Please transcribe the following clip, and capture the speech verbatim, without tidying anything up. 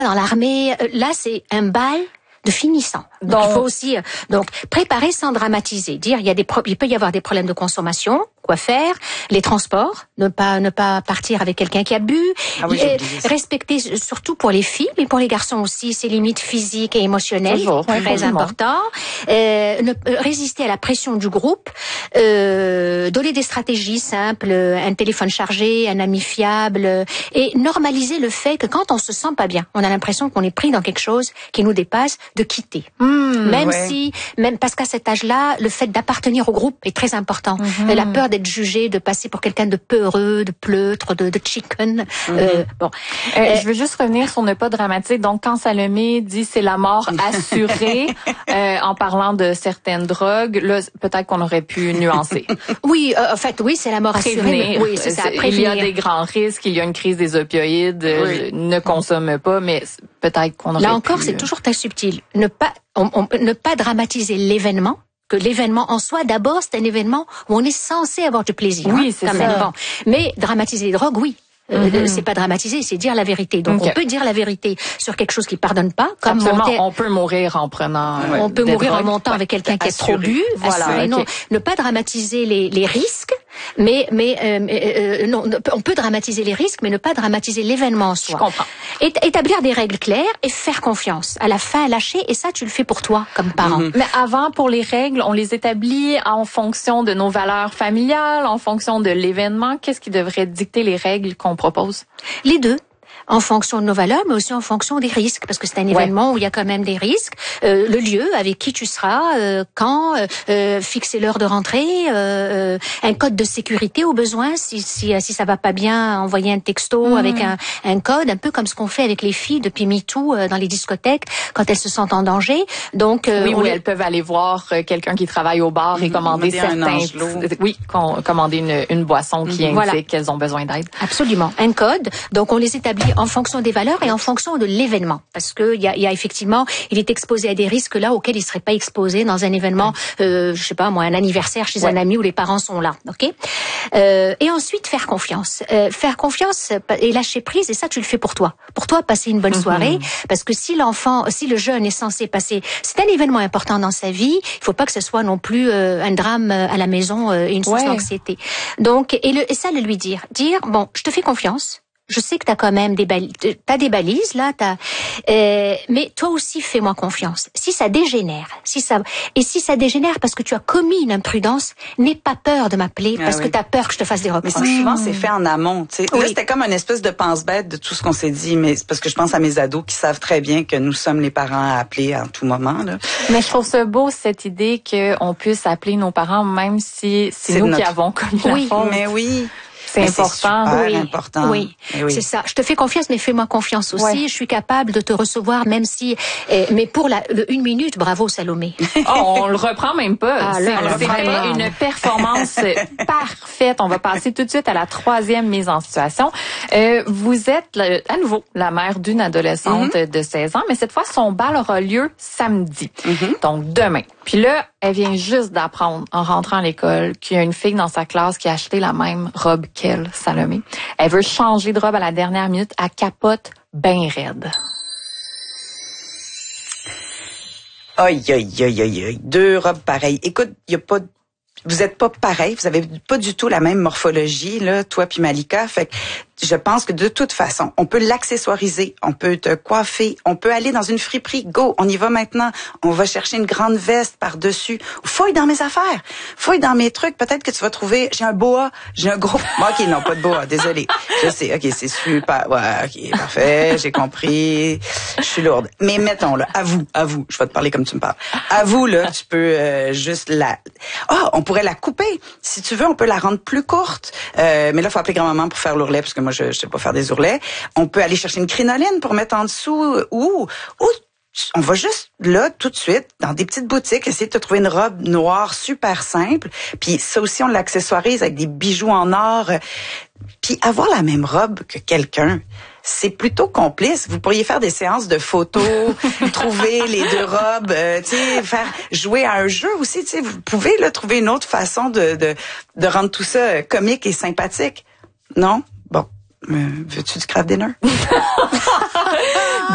dans l'armée, là c'est un bal de finissant. Donc, donc il faut aussi euh, donc préparer sans dramatiser, dire il y a des pro- il peut y avoir des problèmes de consommation, quoi faire, les transports, ne pas ne pas partir avec quelqu'un qui a bu, ah oui, et respecter surtout pour les filles mais pour les garçons aussi ses limites physiques et émotionnelles, toujours, très toujours. important. Euh, ne, résister à la pression du groupe, euh, donner des stratégies simples, un téléphone chargé, un ami fiable, et normaliser le fait que quand on se sent pas bien, on a l'impression qu'on est pris dans quelque chose qui nous dépasse, de quitter. Mmh, même ouais. si, même parce qu'à cet âge-là, le fait d'appartenir au groupe est très important. Mmh. La peur d'être jugé, de passer pour quelqu'un de peureux, de pleutre, de, de chicken. Mmh. Euh, bon. Euh, euh, je veux juste revenir sur ne pas dramatiser. Donc, quand Salomé dit c'est la mort assurée, euh, en parlant de certaines drogues, là, peut-être qu'on aurait pu nuancer. Oui, euh, en fait, oui, c'est la mort assurée. Oui, c'est ça. Il y a des grands risques. Il y a une crise des opioïdes. Oui. Ne consomme pas, mais peut-être qu'on aurait Là pu... encore, c'est toujours très subtil. Ne pas, on, on, ne pas dramatiser l'événement, que l'événement en soi, d'abord, c'est un événement où on est censé avoir du plaisir. Oui, hein, c'est quand ça. Même. Bon. Mais dramatiser les drogues, oui. Mm-hmm. Euh, c'est pas dramatiser, c'est dire la vérité. Donc okay. on peut dire la vérité sur quelque chose qui pardonne pas, comme Absolument, monter... on peut mourir en prenant. Ouais. On peut mourir drogues. en montant avec quelqu'un qui a trop bu. Voilà. Assuré, okay. Non, ne pas dramatiser les, les risques. Mais, mais euh, euh, non, on peut dramatiser les risques, mais ne pas dramatiser l'événement en soi. Je comprends. Et, établir des règles claires et faire confiance. À la fin, lâcher, et ça, tu le fais pour toi, comme parent. Mm-hmm. Mais avant, pour les règles, on les établit en fonction de nos valeurs familiales, en fonction de l'événement. Qu'est-ce qui devrait dicter les règles qu'on propose? Les deux. En fonction de nos valeurs, mais aussi en fonction des risques, parce que c'est un ouais. événement où il y a quand même des risques. Euh, le lieu, avec qui tu seras, euh, quand, euh, fixer l'heure de rentrée, euh, un code de sécurité au besoin, si si si ça va pas bien, envoyer un texto mmh. avec un un code, un peu comme ce qu'on fait avec les filles depuis MeToo euh, dans les discothèques quand elles se sentent en danger. Donc euh, oui, on oui, les... elles peuvent aller voir quelqu'un qui travaille au bar mmh. et commander certains, oui, commander une une boisson qui mmh. indique voilà. qu'elles ont besoin d'aide. Absolument, un code. Donc on les établit en fonction des valeurs et en fonction de l'événement, parce que il y a, y a effectivement, il est exposé à des risques là auxquels il serait pas exposé dans un événement, euh, je sais pas moi, un anniversaire chez ouais. un ami où les parents sont là, ok. Euh, et ensuite faire confiance, euh, faire confiance et lâcher prise, et ça tu le fais pour toi, pour toi passer une bonne soirée, mm-hmm. parce que si l'enfant, si le jeune est censé passer, c'est un événement important dans sa vie, il faut pas que ce soit non plus euh, un drame à la maison et une source ouais. d'anxiété. Donc et, le, et ça le lui dire, dire bon, je te fais confiance. Je sais que t'as quand même des balises, t'as des balises là, t'as, euh, mais toi aussi fais-moi confiance. Si ça dégénère, si ça, et si ça dégénère parce que tu as commis une imprudence, n'aie pas peur de m'appeler parce ah oui. que t'as peur que je te fasse des reproches. Mais souvent c'est fait en amont, tu sais. Oui. Là c'était comme une espèce de pense-bête de tout ce qu'on s'est dit, mais c'est parce que je pense à mes ados qui savent très bien que nous sommes les parents à appeler à tout moment là. Mais je trouve ça beau cette idée qu'on puisse appeler nos parents même si c'est, c'est nous notre... qui avons commis oui. la faute. Mais oui. C'est mais important. C'est super oui. important. Oui. oui, c'est ça. Je te fais confiance, mais fais-moi confiance aussi. Ouais. Je suis capable de te recevoir, même si. Eh, mais pour la le, une minute, bravo Salomé. Oh, on le reprend même pas. Ah, c'est là, c'est vraiment une performance parfaite. On va passer tout de suite à la troisième mise en situation. Euh, vous êtes à nouveau la mère d'une adolescente mm-hmm. de seize ans, mais cette fois son bal aura lieu samedi, mm-hmm. donc demain. Puis là, elle vient juste d'apprendre en rentrant à l'école qu'il y a une fille dans sa classe qui a acheté la même robe qu'elle, Salomé. Elle veut changer de robe à la dernière minute, elle capote bien raide. Aïe, aïe, aïe, aïe, aïe. Deux robes pareilles. Écoute, il y a pas de... Vous êtes pas pareil, vous avez pas du tout la même morphologie, là, toi puis Malika. Fait que je pense que de toute façon, on peut l'accessoiriser, on peut te coiffer, on peut aller dans une friperie. Go, on y va maintenant. On va chercher une grande veste par-dessus. Fouille dans mes affaires, fouille dans mes trucs. Peut-être que tu vas trouver, j'ai un boa, j'ai un gros... OK, non, pas de boa, désolé. Je sais, OK, c'est super. Ouais, OK, parfait, j'ai compris. Je suis lourde. Mais mettons, là, avoue, avoue, je vais te parler comme tu me parles. Avoue, là, tu peux euh, juste la... Ah, oh, on pourrait la couper. Si tu veux, on peut la rendre plus courte. Euh, mais là, il faut appeler grand-maman pour faire l'ourlet, parce que moi, je ne sais pas faire des ourlets. On peut aller chercher une crinoline pour mettre en dessous. Ou, ou on va juste, là, tout de suite, dans des petites boutiques, essayer de te trouver une robe noire super simple. Puis ça aussi, on l'accessoirise avec des bijoux en or. Puis avoir la même robe que quelqu'un, c'est plutôt complice. Vous pourriez faire des séances de photos, trouver les deux robes, euh, tu sais, faire jouer à un jeu aussi. Tu sais, vous pouvez là trouver une autre façon de de de rendre tout ça comique et sympathique. Non? Bon, euh, veux-tu du craft dinner?